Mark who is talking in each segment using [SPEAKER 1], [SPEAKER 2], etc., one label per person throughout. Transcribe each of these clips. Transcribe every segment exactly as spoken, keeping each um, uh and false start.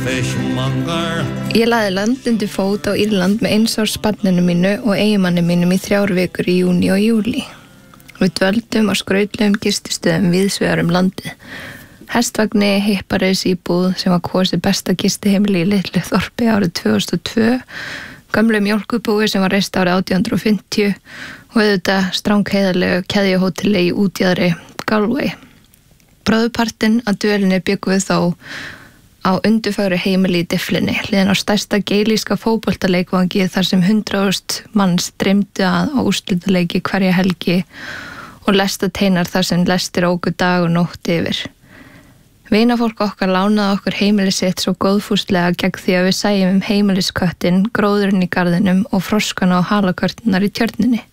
[SPEAKER 1] Ég lagði land undir fót á Írland með eins árs barninu mínu og eiginmanni mínum í þrjár vikur í júní og júlí. Við dvöldum á skrautlegum gististöðum víðsvegar um landið. Hestvagni, hippareis íbúð sem var kosið besta gistiheimili í litlu þorpi árið tvö þúsund og tvö, gömlu mjólkubúi sem var reist árið átján hundruð og fimmtíu og auðvitað strangheiðarlegu keðjuhóteli í útjaðri Galway. Bróðurpartinn að dvölinni byggum við þó á undurfagru heimili í Dyflinni, hliðin á stærsta geilíska fótboltaleikvangi þar sem hundrað þúsund manns dreymdu að á úrslitaleiki hverja helgi og lestateinar þar sem lestir óku dag og nótt yfir. Vinafólk okkar lánaði okkur heimili sitt svo góðfúslega gegn því að við sæjum um heimilisköttin, gróðurinn í garðinum og froskana og halakörtunar í tjörninni.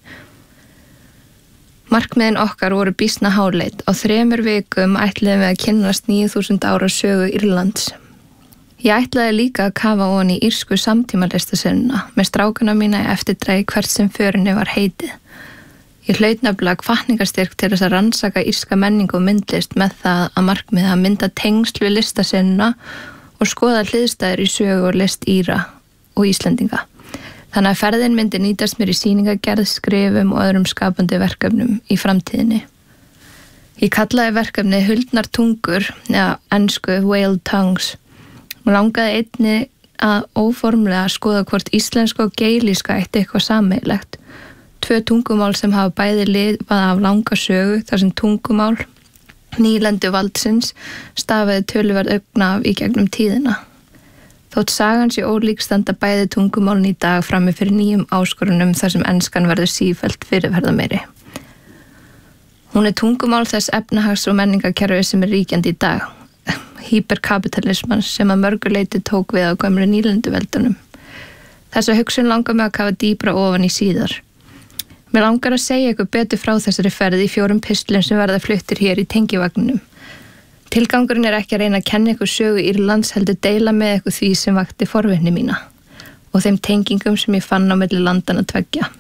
[SPEAKER 1] Markmiðin okkar voru býsna háleit. Á þremur vikum ætluðum við að kynnast níu þúsund ára sögu Írlands. Ég ætlaði líka að kafa ofan í írsku samtímalistasennuna með strákana mína í eftirdrægi hvert sem förinni var heitið. Ég hlaut nefnilega hvatningarstyrk til þess að rannsaka írska menningu og myndlist með það að markmiði að mynda tengsl við listasennuna og skoða hliðstæður í sögu og list Íra og Íslendinga. Þannig að ferðin myndi nýtast mér í sýningagerð, skrifum og öðrum skapandi verkefnum í framtíðinni. Ég kallaði verkefni Huldnar tungur, eða ensku Whale Tongues. Mér langaði einni að óformlega skoða hvort íslenska og geilíska ætti eitthvað sameiginlegt. Tvö tungumál sem hafa bæði lifað af langa sögu þar sem tungumál, nýlendu valdsins, stafaði töluverð augna af í gegnum tíðina. Þótt sagan sé ólík standa bæði tungumálin í dag frammi fyrir nýjum áskorunum þar sem enskan verður sífellt fyrirferðameiri. Hún er tungumál þess efnahags- og menningakerfi sem er ríkjandi í dag, hyperkapitalismans sem að mörgu leyti tók við á gömlu nýlenduveldunum. Þessa hugsun langar mig að kafa dýpra ofan í síðar. Mér langar að segja ykkur betur frá þessari ferð í fjórum pistlum sem verða fluttir hér í tengivagninum. Tilgangurinn er ekki að reyna að kenna ykkur sögu Írlands heldur deila með ykkur því sem vakti forvitni mína og þeim tengingum sem ég fann á milli landanna tveggja.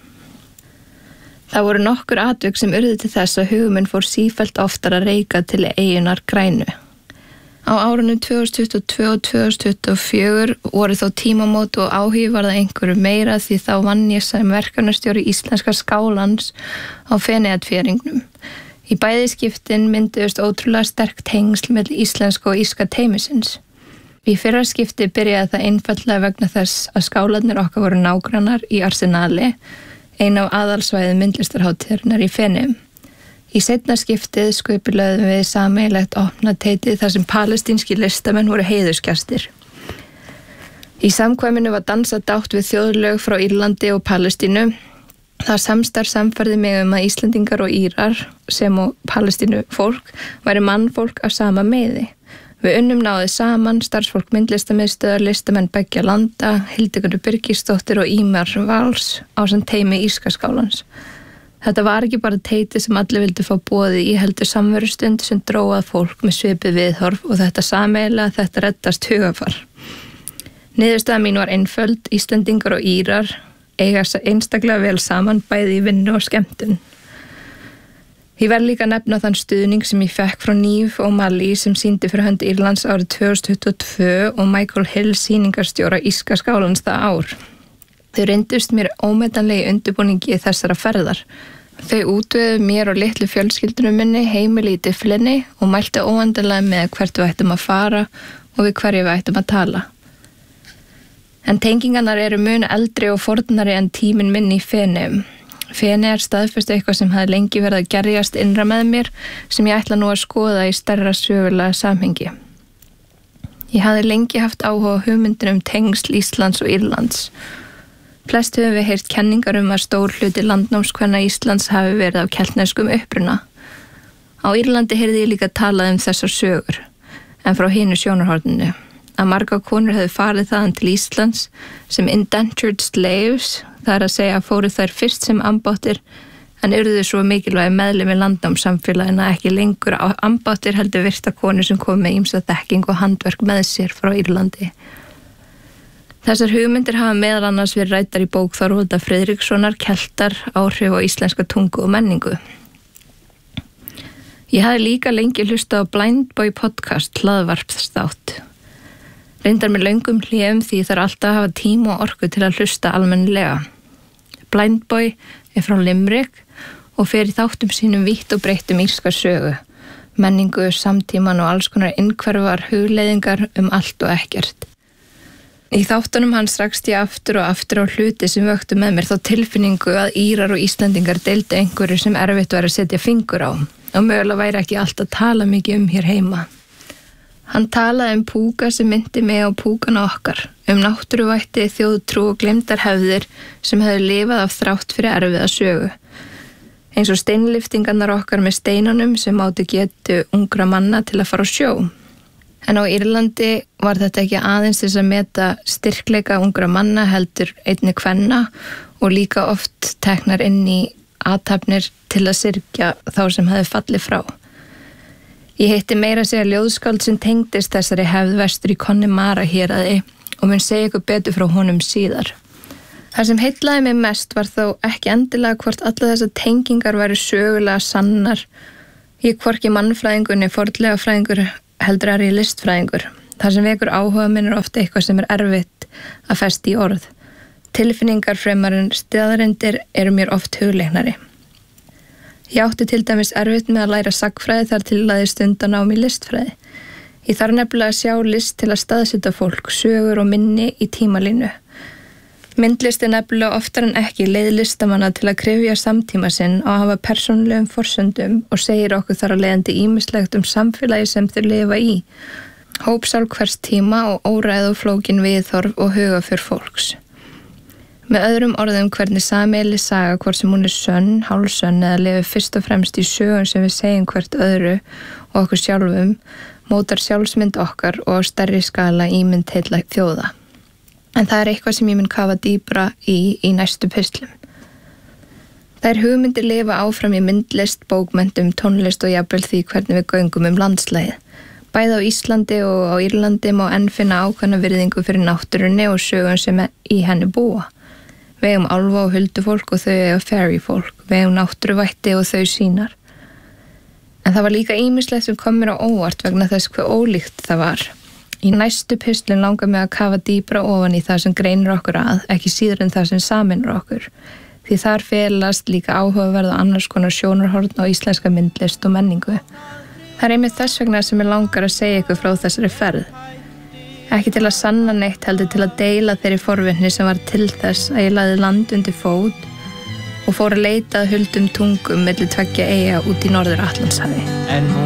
[SPEAKER 1] Það voru nokkur atvik sem urðu til þess að huguminn fór sífellt oftar að reika til eyjunnar Grænu. Á árunum tvö þúsund tuttugu og tvö og tvö þúsund tuttugu og fjögur voru þó tímamót og áhugi var það einhverju meira því þá vann ég sem verkefnastjóri íslenska skálans á Feneyjatvíæringnum. Í bæði skiptin mynduðust ótrúlega sterk tengsl með íslenska og írska teymisins. Í fyrra skipti byrjaði það einfaldlega vegna þess að skálarnir okkar voru nágrannar í Arsenali, ein af aðalsvæðum myndlistarhátíðarinnar í Feneyjum. Í seinna skiptið skipulögðum við sameiginlegt opnateitið þar sem palestínski listamenn voru heiðursgestir. Í samkvæminu var dansað dátt við þjóðlög frá Írlandi og Palestínu. Það samstarf samfærði mig um að Íslendingar og Írar sem og Palestínu fólk væri mannfólk af sama meiði. Við unnum náðið saman, starfsfólk myndlistamiðstöðar, listamenn beggja landa, Hildigundur Birgisdóttir og Ímar Vals ásamt teymi írska skálans. Þetta var ekki bara teiti sem allir vildu fá boði í heldur samverustund sem dróað fólk með svipið viðhorf og þetta sameiginlega þetta reddast hugafar. Niðurstaða mín var einföld, Íslendingar og Írar eiga einstaklega vel saman bæði í vinnu og skemmtun. Ég verð líka að nefna þann stuðning sem ég fekk frá Níf og Mali sem sýndi fyrir hönd Írlands árið tvö þúsund tuttugu og tvö og Michael Hill sýningarstjóra írska skálans það ár. Þau reyndust mér ómetanlegi undirbúningi þessara ferðar. Þau útveguðu mér og litlu fjölskyldunum minni heimili í Dyflinni og mæltu óendanlega með hvert við ættum að fara og við hverju við ættum að tala. En tengingarnar eru mun eldri og fornari en tíminn minn í Feneyjum. Feneyjar er staðfest eitthvað sem hafði lengi verið að gerjast innra með mér sem ég ætla nú að skoða í stærra sögulega samhengi. Ég hafði lengi haft áhuga á hugmyndin um tengsl Íslands og Írlands. Flest höfum við heyrt kenningar um að stór hluti landnámskvenna Íslands hafi verið af keltneskum uppruna. Á Írlandi heyrði ég líka talað um þessar sögur, en frá hinu sjónarhorninu, að margar konur hefðu farið þaðan til Íslands sem indentured slaves, það er að segja fóru þær fyrst sem ambáttir, en urðu svo mikilvægi meðlimi landnámssamfélagina að ekki lengur á ambáttir heldur virta konur sem kom með ýmsa þekking og handverk með sér frá Írlandi. Þessar hugmyndir hafa meðal annars verið ræddar í bók Þorvaldar Friðrikssonar, Keltar, áhrif á íslenska tungu og menningu. Ég hafði líka lengi hlustað á Blind Boy podcast, hlaðvarpsþátt. Reyndar með löngum hléum því þarf alltaf að hafa tíma og orku til að hlusta almennilega. Blindboy er frá Limerick og fer í þáttum sínum vítt og breytt um írska sögu, menningu, samtíman og alls konar innhverfar hugleiðingar um allt og ekkert. Í þáttunum hans rakst ég aftur og aftur á hluti sem vöktu með mér þá tilfinningu að Írar og Íslendingar deildu einhverju sem erfitt var að setja fingur á og mögulega væri ekki allt að tala mikið um hér heima. Hann talaði um púka sem myndi mig á púkana okkar, um náttúruvætti, þjóðtrú og gleymdar hefðir sem hefðu lifað af þrátt fyrir erfiða sögu. Eins og steinlyftingarnar okkar með steinunum sem átti getu ungra manna til að fara á sjó. En á Írlandi var þetta ekki aðeins þess að meta styrkleika ungra manna heldur einni kvenna og líka oft teknar inn í athafnir til að syrgja þá sem hefði fallið frá. Ég hitti meira að segja ljóðskáld sem tengdist þessari hefð vestur í Connemara héraði og mun segja ykkur betur frá honum síðar. Það sem heillaði mig mest var þó ekki endilega hvort alla þessar tengingar væru sögulega sannar. Ég er hvorki mannfræðingur nei fornleifafræðingur heldur er ég listfræðingur. Það sem vekur áhuga minn er ofta eitthvað sem er erfitt að festa í orð. Tilfinningar fremar en staðreyndir eru mér oft hugleiknari. Ég átti til dæmis erfitt með að læra sagnfræði þar til að ég stundan á mig listfræði. Ég þarf nefnilega að sjá list til að staðsetja fólk, sögur og minni í tímalínu. Myndlist er nefnilega oftar en ekki leið listamanna til að krefja samtíma sinn og hafa persónulegum forsöndum og segir okkur þar að leiðandi ýmislegt um samfélagi sem þeir lifa í, hópsál hvers tíma og óræð og flókin viðhorf og hugaför fólks. Með öðrum orðum hvernig sameiginleg saga hvort sem hún er sönn, hálfsönn eða lifir fyrst og fremst í sögum sem við segjum hvert öðru og okkur sjálfum, mótar sjálfsmynd okkar og á stærri skala ímynd heilla þjóða. En það er eitthvað sem ég mun kafa dýpra í í næstu pistlum. Þær hugmyndir lifa áfram í myndlist, bókmenntum, tónlist og jafnvel því hvernig við göngum um landslægið. Bæði á Íslandi og á Írlandi má enn finna ákveðna virðingu fyrir náttúrunni og sögum sem í henni búa. Við eigum álfa og huldufólk og þau eiga fairy fólk. Við eigum náttúruvætti og þau sínar. En það var líka ýmislegt sem kom mér á óvart vegna þess hve ólíkt það var. Í næstu pistlun langar mig að kafa dýpra ofan í það sem greinir okkur að, ekki síður en það sem sameinar okkur. Því þar felast líka áhugaverð og annars konar sjónarhorn á íslenska myndlist og menningu. Það er einmitt þess vegna sem ég langar að segja ykkur frá þessari ferð. Ekki til að sanna neitt heldur til að deila þeirri forvitni sem var til þess að ég lagði land undir fót og fór að leita að huldum tungum milli tveggja eyja út í Norður-Atlantshafi.